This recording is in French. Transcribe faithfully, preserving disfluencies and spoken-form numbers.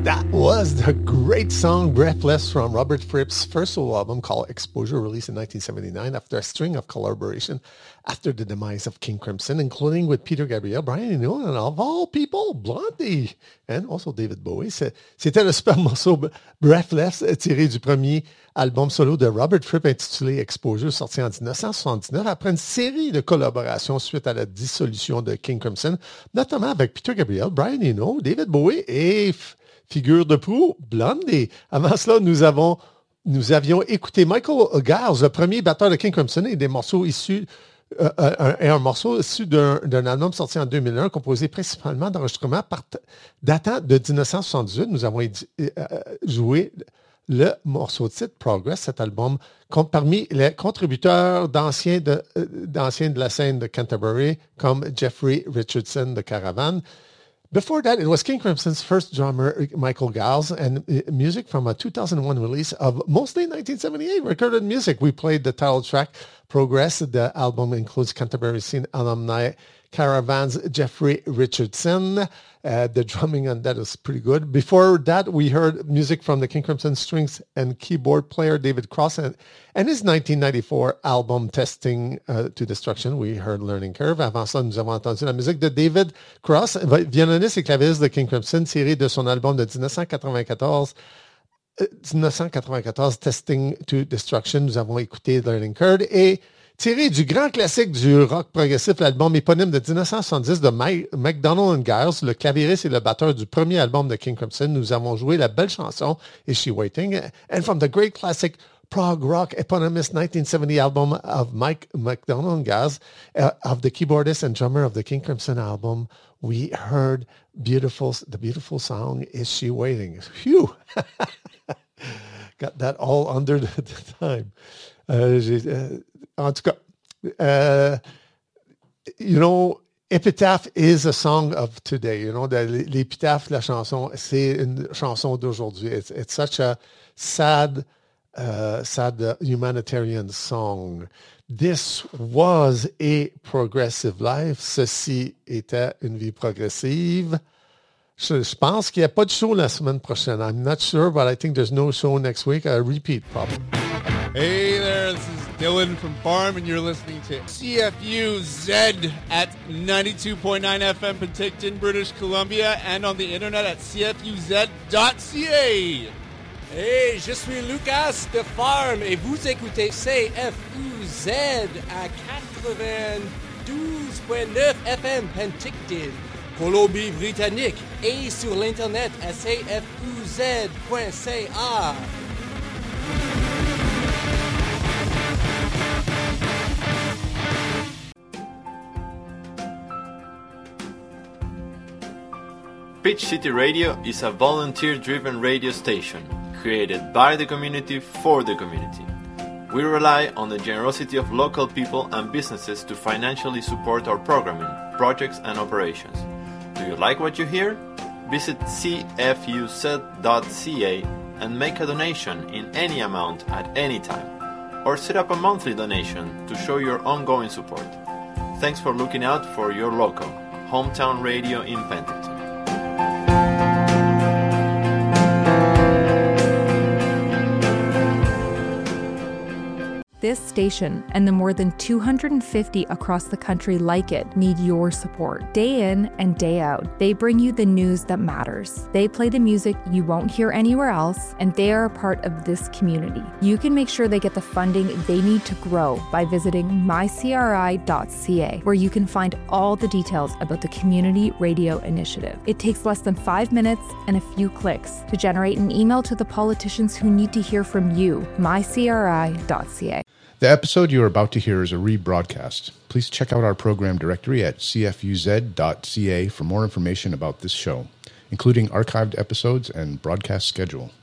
That was the great song Breathless from Robert Fripp's first solo album called Exposure, released in nineteen seventy-nine after a string of collaboration after the demise of King Crimson, including with Peter Gabriel, Brian Eno, and of all people, Blondie, and also David Bowie. C'était le super morceau Breathless tiré du premier album solo de Robert Fripp intitulé Exposure, sorti en dix-neuf cent soixante-dix-neuf après une série de collaborations suite à la dissolution de King Crimson, notamment avec Peter Gabriel, Brian Eno, David Bowie et figure de proue, Blondie. Avant cela, nous avons nous avions écouté Michael Giles, le premier batteur de King Crimson, et des morceaux issus euh, un, et un morceau issu d'un, d'un album sorti en deux mille un, composé principalement d'enregistrements part, datant de dix-neuf cent soixante-dix-huit. Nous avons édi, euh, joué le morceau de titre Progress, cet album compte parmi les contributeurs d'anciens de, euh, d'anciens de la scène de Canterbury, comme Jeffrey Richardson de Caravan. Before that, it was King Crimson's first drummer, Michael Giles, and music from a two thousand one release of mostly nineteen seventy-eight recorded music. We played the title track, Progress. The album includes Canterbury Scene alumni Caravan's Jeffrey Richardson. Uh, the drumming on that is pretty good. Before that, we heard music from the King Crimson strings and keyboard player David Cross and, and his nineteen ninety-four album Testing uh, to Destruction. We heard Learning Curve. Avant ça, nous avons entendu la musique de David Cross, violoniste et clavieriste de King Crimson, tirée de son album de dix-neuf cent quatre-vingt-quatorze. dix-neuf cent quatre-vingt-quatorze, Testing to Destruction. Nous avons écouté Learning Curve et tiré du grand classique du rock progressif, l'album éponyme de dix-neuf cent soixante-dix de Mike, McDonald and Giles, le clavieriste et le batteur du premier album de King Crimson. Nous avons joué la belle chanson Is She Waiting? And from the great classic prog rock eponymous nineteen seventy album of Mike McDonald and Giles, uh, of the keyboardist and drummer of the King Crimson album, we heard beautiful, the beautiful song Is She Waiting? Phew! Got that all under the, the time. Uh, j'ai, uh, en tout cas, uh, you know, Epitaph is a song of today. You know, the, l'épitaphe, la chanson, c'est une chanson d'aujourd'hui. It's, it's such a sad, uh, sad uh, humanitarian song. This was a progressive life. Ceci était une vie progressive. Je, je pense qu'il n'y a pas de show la semaine prochaine. I'm not sure, but I think there's no show next week. A repeat, probably. Hey there, this is Dylan from Farm, and you're listening to C F U Z at ninety-two point nine F M Penticton, British Columbia, and on the internet at c f u z dot c a. Hey, je suis Lucas de Farm, et vous écoutez C F U Z à quatre-vingt-douze point neuf F M Penticton, Colombie-Britannique, et sur l'internet à c f u z point c a. Pitch City Radio is a volunteer-driven radio station created by the community for the community. We rely on the generosity of local people and businesses to financially support our programming, projects and operations. Do you like what you hear? Visit c f u z dot c a and make a donation in any amount at any time, or set up a monthly donation to show your ongoing support. Thanks for looking out for your local hometown radio in Penticton. This station and the more than two hundred fifty across the country like it need your support. Day in and day out, they bring you the news that matters. They play the music you won't hear anywhere else, and they are a part of this community. You can make sure they get the funding they need to grow by visiting my c r i dot c a, where you can find all the details about the Community Radio Initiative. It takes less than five minutes and a few clicks to generate an email to the politicians who need to hear from you. my c r i dot c a. The episode you are about to hear is a rebroadcast. Please check out our program directory at c f u z dot c a for more information about this show, including archived episodes and broadcast schedule.